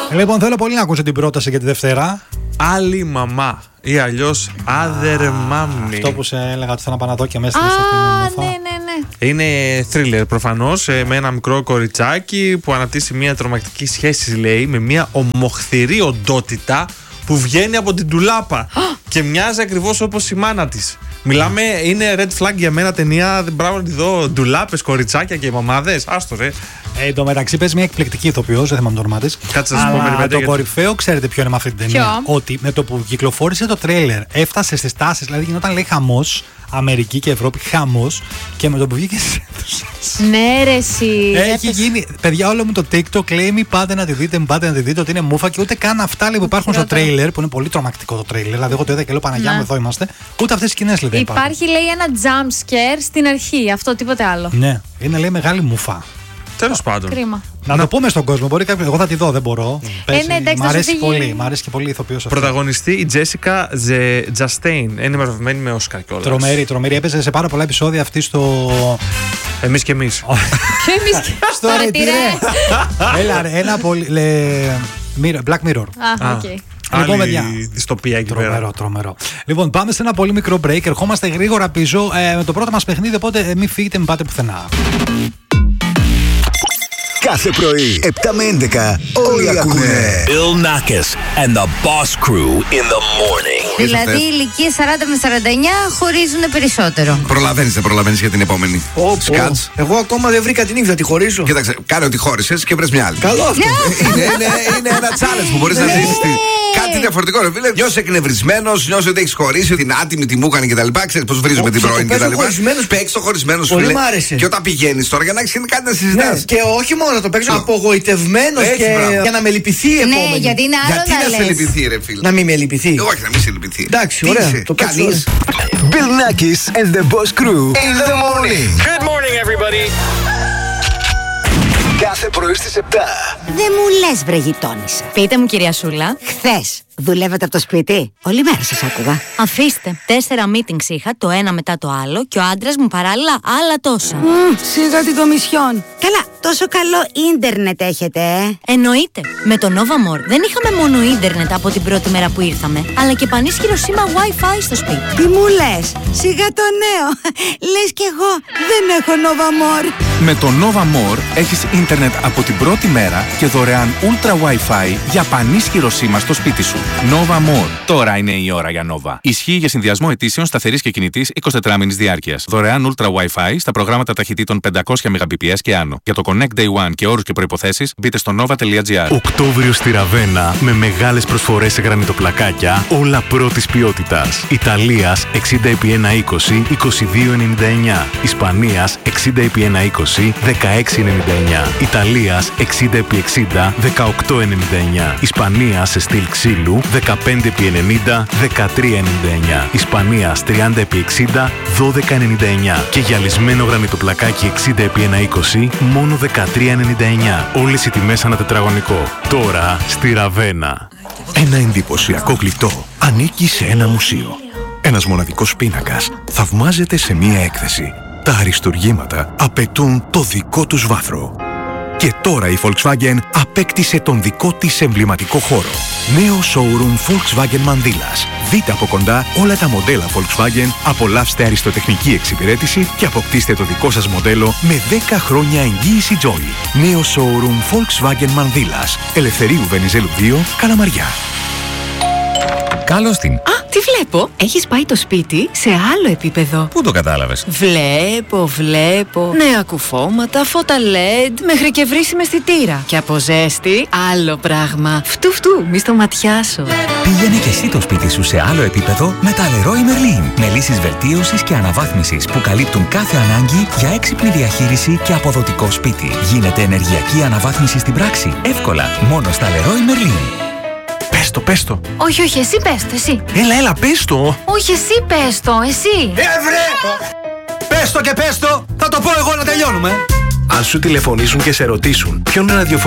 Λοιπόν, θέλω πολύ να ακούσω την πρόταση για τη Δευτέρα. Άλλη μαμά ή αλλιώς Other Mommy. Αυτό που σε έλεγα ότι θα να πάω να δω και μέσα στην ναι. Είναι thriller προφανώς, με ένα μικρό κοριτσάκι που αναπτύσσει μια τρομακτική σχέση, λέει, με μια ομοχθηρή οντότητα που βγαίνει από την ντουλάπα και μοιάζει ακριβώς όπως η μάνα της. Μιλάμε, είναι red flag για μένα ταινία. Δεν πρέπει να τη δω. Ντουλάπες, κοριτσάκια και μαμάδες. Άστο ρε. Εν τω μεταξύ παίζει μια εκπληκτική ηθοποιός, δεν θυμάμαι το όνομά της. Κάτσε να σας πω περιμένετε. Το κορυφαίο, ξέρετε ποιο είναι με αυτή την ταινία? Ότι με το που κυκλοφόρησε το τρέιλερ έφτασε στις τάσεις, δηλαδή γινόταν, λέει, χαμός. Αμερική και Ευρώπη, χαμός. Και με το που βγήκε στις αίθουσες. Ναι, ρε, εσύ. Έχει γίνει. Παιδιά, όλο μου το TikTok λέει: Μη πάτε να τη δείτε, ότι είναι μούφα. Και ούτε καν αυτά, λέει, που υπάρχουν στο τρέιλερ, που είναι πολύ τρομακτικό το τρέιλερ. Δηλαδή, εγώ το είδα και λέω: Παναγιά μου, εδώ είμαστε. Ούτε αυτές οι σκηνές, λέει, δεν υπάρχουν. Υπάρχει, λέει, ένα jump scare στην αρχή. Αυτό, τίποτε άλλο. Ναι, είναι, λέει, μεγάλη μούφα. Τέλος πάντων. Κρίμα. Να το πούμε στον κόσμο, μπορεί κάποιο. Εγώ θα τη δω, δεν μπορώ. Ναι, εντάξει, μ' αρέσει πολύ, μ' αρέσει και πολύ η ηθοποιός αυτή. Πρωταγωνιστή η Jessica Chastain. Είναι μορφωμένη με Όσκαρ κιόλας. Τρομερή. Έπαιζε σε πάρα πολλά επεισόδια αυτή στο. Εμείς και εμείς. Και εμείς και στο Ρετυρέ. Έλα, ρε, ένα πολύ. Black Mirror. Άλλη δυστοπία εκεί πέρα. Τρομερό. Λοιπόν, πάμε σε ένα πολύ μικρό break. Ερχόμαστε γρήγορα πίσω με το πρώτο μας παιχνίδι. Οπότε μην φύγετε, μην πάτε πουθενά. Κάθε πρωί, 7 με 11, όλοι ακούνε Bill Nackis and the Boss Crew in the morning. Δηλαδή, ηλικίες 40 με 49 χωρίζουν περισσότερο. Προλαβαίνεις για την επόμενη. Σκάτς. Εγώ ακόμα δεν βρήκα την νύχτα, τη χωρίσω. Κοίταξε, κάνε ότι χώρισες και βρες μια άλλη. Καλό αυτό. Είναι ένα challenge που μπορείς να ζήσεις. Κάτι διαφορετικό, ρε φίλε. Νιώσαι εκνευρισμένος, νιώσαι ότι έχεις χωρίσει, την άτιμη, τη μούχανε κτλ. Ξέρεις πώς βρίζουμε την πρώην κτλ. Παίξεις το χωρισμένο σου, φίλε. Και όταν πηγαίνεις τώρα για να έχεις κάτι να συζητάς. Και όχι μόνο το παίξω απογοητευμένος και για να με λυπηθεί η επόμενη. Ναι, γιατί είναι άλλο γιατί να σε λυπηθεί, ρε φίλε. Να μην με λυπηθεί. Όχι, να μην σε λυπηθεί. Εντάξει, ωραία. Το κάνεις. Bill Nackis and the Boss Crew in the morning. Good morning, everybody. Κάθε πρωί στις 7. Δεν μου λες, βρε γειτόνισσα. Πείτε μου, κυρία Σούλα. Χθες δουλεύετε από το σπίτι? Όλη μέρα σας άκουγα. Αφήστε. 4 meetings είχα, το ένα μετά το άλλο, και ο άντρας μου παράλληλα άλλα τόσα. Σιγά την κομισιόν. Καλά, τόσο καλό ίντερνετ έχετε, Εννοείται. Με το Nova More δεν είχαμε μόνο ίντερνετ από την πρώτη μέρα που ήρθαμε, αλλά και πανίσχυρο σήμα Wi-Fi στο σπίτι. Τι μου λες? Σιγά το νέο. Λες κι εγώ δεν έχω Nova More. Με το Nova More έχεις ίντερνετ από την πρώτη μέρα και δωρεάν Ultra Wi-Fi για πανίσχυρο σήμα στο σπίτι σου. Nova More. Τώρα είναι η ώρα για Nova. Ισχύει για συνδυασμό αιτήσεων σταθερής και κινητής 24 μήνης διάρκειας. Δωρεάν Ultra Wi-Fi στα προγράμματα ταχυτήτων 500 Mbps και άνω. Για το Connect Day One και όρους και προϋποθέσεις μπείτε στο nova.gr. Οκτώβριο στη Ραβένα με μεγάλες προσφορές σε γρανιτοπλακάκια, όλα πρώτης ποιότητας. Ιταλίας 60x120 22,99. Ισπανίας 60x120 16,99. Ιταλίας 60x60 18,99. Ισπανία σε στυλ ξύλου 15x90 13,99. Ισπανίας 30x60 12,99. Και γυαλισμένο γρανιτοπλακάκι 60x120 μόνο 13,99. Όλες οι τιμές ανά τετραγωνικό. Τώρα στη Ραβένα. Ένα εντυπωσιακό γλυπτό ανήκει σε ένα μουσείο. Ένας μοναδικός πίνακας θαυμάζεται σε μία έκθεση. Τα αριστουργήματα απαιτούν το δικό τους βάθρο. Και τώρα η Volkswagen απέκτησε τον δικό της εμβληματικό χώρο. Νέο showroom Volkswagen Μανδύλας. Δείτε από κοντά όλα τα μοντέλα Volkswagen, απολαύστε αριστοτεχνική εξυπηρέτηση και αποκτήστε το δικό σας μοντέλο με 10 χρόνια εγγύηση Joy. Νέο showroom Volkswagen Μανδύλας. Ελευθερίου Βενιζέλου 2, Καλαμαριά. Καλώς την. Τι βλέπω, έχεις πάει το σπίτι σε άλλο επίπεδο. Πού το κατάλαβες? Βλέπω. Νέα κουφώματα, φώτα LED, μέχρι και βρύσιμη αισθητήρα. Και από ζέστη, άλλο πράγμα. Φτου, μη στο ματιάσω. Πήγαινε και εσύ το σπίτι σου σε άλλο επίπεδο με τα Leroy Merlin. Με λύσεις βελτίωσης και αναβάθμισης που καλύπτουν κάθε ανάγκη για έξυπνη διαχείριση και αποδοτικό σπίτι. Γίνεται ενεργειακή αναβάθμιση στην πράξη. Εύκολα, μόνο στα Leroy Merlin. Πες το. Όχι, εσύ πες το, εσύ. Έλα, πες το. Όχι, εσύ πες το, εσύ. Πες το και πες το. Θα το πω εγώ να τελειώνουμε. Αν σου τηλεφωνήσουν και σε ρωτήσουν ποιον ραδιοφωνικό